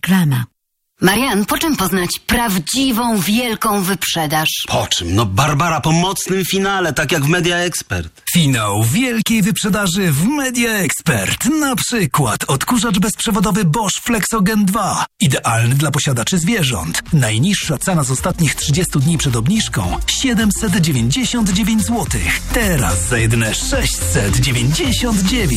Reklama. Marian, po czym poznać prawdziwą, wielką wyprzedaż? Po czym? No Barbara, po mocnym finale, tak jak w Media Expert. Finał wielkiej wyprzedaży w Media Expert. Na przykład odkurzacz bezprzewodowy Bosch Flexogen 2. Idealny dla posiadaczy zwierząt. Najniższa cena z ostatnich 30 dni przed obniżką 799 zł. Teraz za jedyne 699.